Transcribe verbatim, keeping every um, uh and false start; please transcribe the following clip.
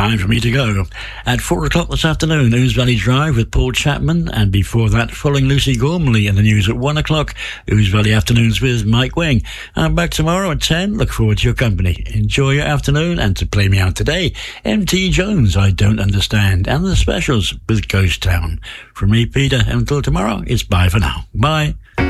time for me to go. At four o'clock this afternoon, Ouse Valley Drive with Paul Chapman, and before that, following Lucy Gormley in the news at one o'clock, Ouse Valley Afternoons with Mike Wing. I'm back tomorrow at ten. Look forward to your company. Enjoy your afternoon, and to play me out today, M T Jones, I Don't Understand, and the specials with Ghost Town. From me, Peter, until tomorrow, it's bye for now. Bye.